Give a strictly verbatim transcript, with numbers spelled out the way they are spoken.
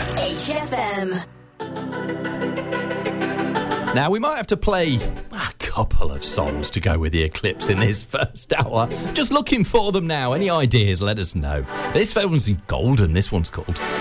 H F M. Now, we might have to play a couple of songs to go with the Eclipse in this first hour. Just looking for them now. Any ideas, let us know. This film's golden, this one's called.